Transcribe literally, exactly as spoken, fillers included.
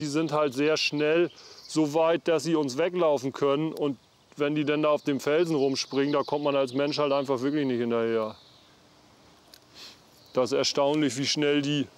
Die sind halt sehr schnell, so weit, dass sie uns weglaufen können. Und wenn die dann da auf dem Felsen rumspringen, da kommt man als Mensch halt einfach wirklich nicht hinterher. Das ist erstaunlich, wie schnell die